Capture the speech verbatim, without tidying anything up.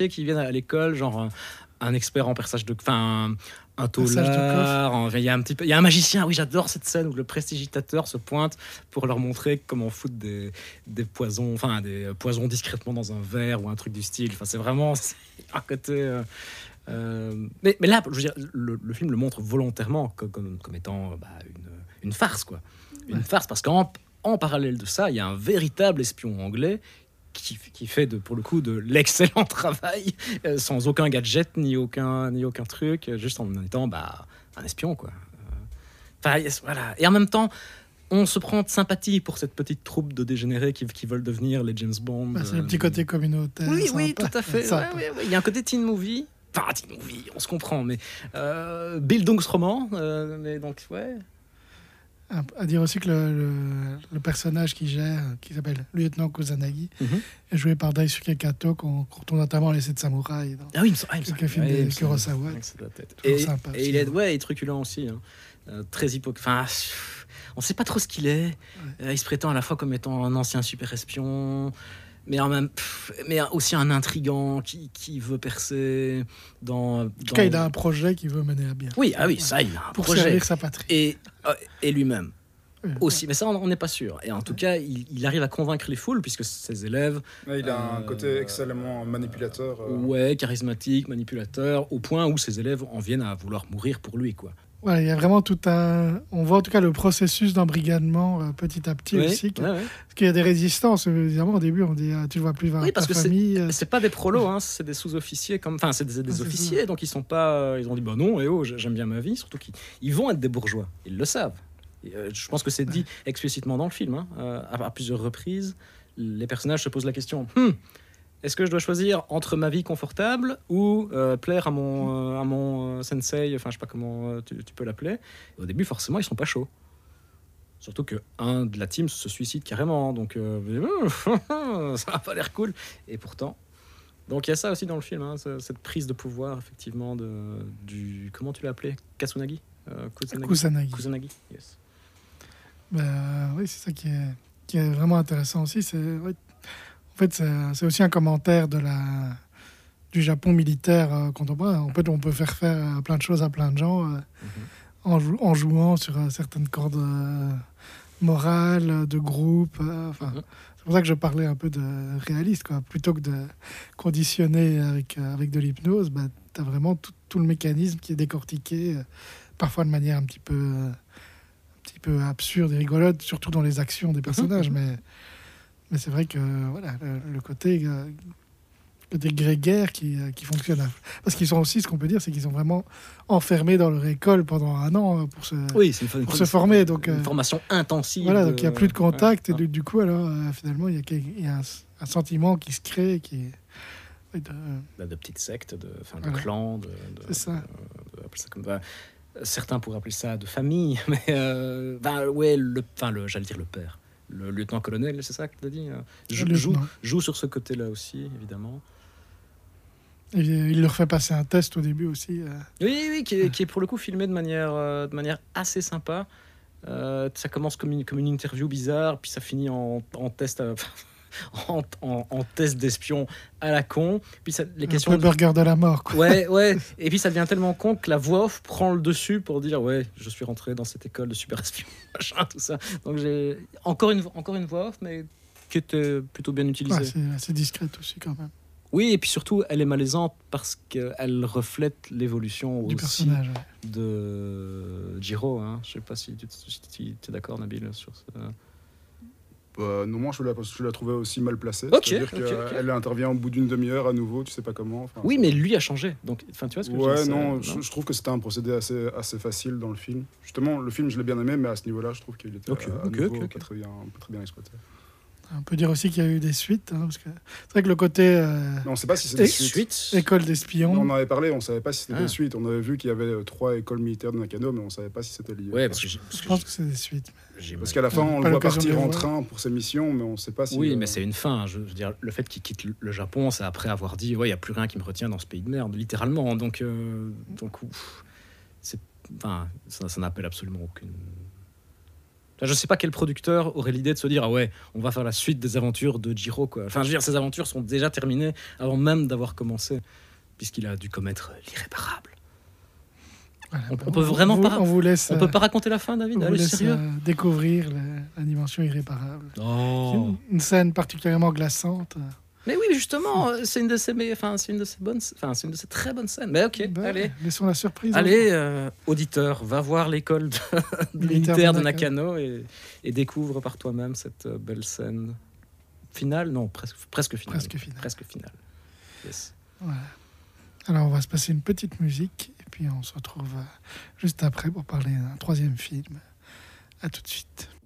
qui viennent à l'école, genre un, un expert en perçage de... Enfin, un, un taulard, il y a un petit peu... Il y a un magicien, oui, j'adore cette scène où le prestidigitateur se pointe pour leur montrer comment foutre des, des poisons, enfin, des poisons discrètement dans un verre ou un truc du style. Enfin, c'est vraiment c'est un côté... Euh, euh, mais, mais là, je veux dire, le, le film le montre volontairement comme, comme, comme étant bah, une, une farce, quoi. Une ouais. farce, parce qu'en en parallèle de ça, il y a un véritable espion anglais Qui, qui fait de, pour le coup de l'excellent travail euh, sans aucun gadget ni aucun, ni aucun truc, juste en étant bah, un espion, quoi. Enfin, euh, voilà. Et en même temps, on se prend de sympathie pour cette petite troupe de dégénérés qui, qui veulent devenir les James Bond. Bah, c'est le petit côté communautaire. Oui, sympa. oui, tout à fait. Ouais, ouais, ouais. Il y a un côté teen movie. Enfin, teen movie, on se comprend, mais euh, Bildungsroman. Euh, mais donc, ouais. À dire aussi que le, le, le personnage qui gère, qui s'appelle lieutenant Kusanagi, mm-hmm. est joué par Daisuke Kato, qu'on retrouve notamment les sept samouraïs dans ah oui, ah, quelques films ouais, de Kurosawa. Et, sympa, et il est, ouais, il est truculent aussi, hein. euh, très hypocrite. Enfin, on ne sait pas trop ce qu'il est. Ouais. Euh, il se prétend à la fois comme étant un ancien super espion, mais, en même, pff, mais aussi un intrigant qui, qui veut percer dans... En tout dans... cas, il a un projet qu'il veut mener à bien. Oui, ah oui, ça, il a un pour projet. Pour servir sa patrie. Et, euh, et lui-même. Oui, aussi, ouais. Mais ça, on n'est pas sûr. Et en tout cas, il, il arrive à convaincre les foules, puisque ses élèves... Ouais, il a euh, un côté excellemment manipulateur. Euh... Ouais, charismatique, manipulateur, au point où ses élèves en viennent à vouloir mourir pour lui, quoi. Ouais, il y a vraiment tout un... On voit en tout cas le processus d'embrigadement euh, petit à petit, ouais, aussi. Que... Ouais, ouais. Parce qu'il y a des résistances, évidemment, au début, on dit ah, tu ne vois plus vers oui, parce ta que famille. C'est, c'est pas des prolos, hein, c'est des sous-officiers. Comme... Enfin, c'est des, des c'est officiers, ça. Donc ils sont pas... Ils ont dit, bah non, eh oh, j'aime bien ma vie. Surtout qu'ils ils vont être des bourgeois. Ils le savent. Et, euh, je pense que c'est dit explicitement dans le film. Hein, euh, à, à plusieurs reprises, les personnages se posent la question... Hm, est-ce que je dois choisir entre ma vie confortable ou euh, plaire à mon, euh, à mon euh, sensei, enfin je sais pas comment euh, tu, tu peux l'appeler. Et au début, forcément, ils sont pas chauds. Surtout qu'un de la team se suicide carrément, donc euh, ça a pas l'air cool. Et pourtant, donc il y a ça aussi dans le film, hein, cette prise de pouvoir effectivement de du comment tu l'as appelé, Kasunagi, euh, Kusanagi. Kusanagi. Kusanagi, yes. Ben, oui, c'est ça qui est qui est vraiment intéressant aussi, c'est ouais, en fait, c'est, c'est aussi un commentaire de la, du Japon militaire euh, contemporain. En fait, on peut faire faire euh, plein de choses à plein de gens euh, mm-hmm. en, jou- en jouant sur euh, certaines cordes euh, morales, de groupe. Euh, mm-hmm. C'est pour ça que je parlais un peu de réaliste, quoi. Plutôt que de conditionner avec, euh, avec de l'hypnose, bah, tu as vraiment tout, tout le mécanisme qui est décortiqué, euh, parfois de manière un petit peu, euh, un petit peu absurde et rigolote, surtout dans les actions des personnages, mm-hmm. mais... Mais c'est vrai que voilà, le, le côté, euh, le côté grégaire qui, euh, qui fonctionne. Parce qu'ils sont aussi, ce qu'on peut dire, c'est qu'ils sont vraiment enfermés dans leur école pendant un an pour se, oui, c'est une, pour une, se former. Donc, une euh, formation intensive. Voilà, donc il n'y a plus de contact. Ouais, et du, du coup, alors, euh, finalement, il y a, il y a un, un sentiment qui se crée. Qui est, oui, de... de petites sectes, de, de voilà. clans. De, de, c'est ça. De, de, ça comme, bah, certains pourraient appeler ça de famille. Mais euh, bah, ouais, le, le, j'allais dire le père. Le lieutenant-colonel, c'est ça que tu as dit, joue, joue, joue sur ce côté-là aussi, évidemment. Et il leur fait passer un test au début aussi. Euh... Oui, oui, qui est, qui est pour le coup filmé de manière, euh, de manière assez sympa. Euh, ça commence comme une, comme une interview bizarre, puis ça finit en, en test... À... En, en, en test d'espion à la con, puis ça, les un questions peu de... burger de la mort, quoi. Ouais, ouais. Et puis ça devient tellement con que la voix off prend le dessus pour dire ouais, je suis rentré dans cette école de super espion, machin, tout ça. Donc j'ai encore une encore une voix off, mais qui était plutôt bien utilisée. Ouais, c'est assez discrète aussi quand même. Oui, et puis surtout, elle est malaisante parce qu'elle reflète l'évolution du aussi personnage, ouais. de Jiro. Hein. Je sais pas si tu si es d'accord, Nabil, sur ça. Bah, non, moi je la, je la trouvais aussi mal placée. Okay, C'est-à-dire okay, qu'elle okay. intervient au bout d'une demi-heure à nouveau, tu sais pas comment. Oui, mais lui a changé. Donc, tu vois ce que ouais, je dis, non, non, je, je trouve que c'était un procédé assez, assez facile dans le film. Justement, le film, je l'ai bien aimé, mais à ce niveau-là, je trouve qu'il était okay, à, à okay, nouveau okay, pas, très bien, pas très bien exploité. On peut dire aussi qu'il y a eu des suites, hein, parce que c'est vrai que le côté euh, non, on sait pas si c'est des suites. suites. École d'espions. Non, on en avait parlé, on savait pas si c'était ah. des suites. On avait vu qu'il y avait euh, trois écoles militaires de Nakano, mais on savait pas si c'était lié. Ouais, parce que, parce je que pense j'ai... que c'est des suites. J'ai parce qu'à la fin, on le voit partir en train pour ses missions, mais on sait pas si. Oui, euh... mais c'est une fin. Je veux dire, le fait qu'il quitte le Japon, c'est après avoir dit ouais, il y a plus rien qui me retient dans ce pays de merde, littéralement. Donc, euh, donc, ouf, c'est, enfin, ça, ça n'appelle absolument aucune. Là, je sais pas quel producteur aurait l'idée de se dire ah ouais, on va faire la suite des aventures de Jiro quoi. Enfin, je veux dire, ces aventures sont déjà terminées avant même d'avoir commencé, puisqu'il a dû commettre l'irréparable. Voilà, On, bah, on peut vraiment vous, pas. on vous laisse, On peut pas raconter la fin, David. on vous Allez, laisse sérieux. euh, découvrir la, la dimension irréparable. Oh. Une, une scène particulièrement glaçante. Mais oui, justement, c'est une de ces, mais, enfin, c'est une de ces bonnes, enfin, c'est une de ces très bonnes scènes. Mais ok, Ben, allez. Laissons la surprise. Allez, euh, auditeur, va voir l'école de, Militaire militaire de de Nakano et, et découvre par toi-même cette euh, belle scène finale. Non, presque, presque finale. Presque finale. Presque finale. Yes. Voilà. Alors, on va se passer une petite musique et puis on se retrouve euh, juste après pour parler d'un troisième film. À tout de suite.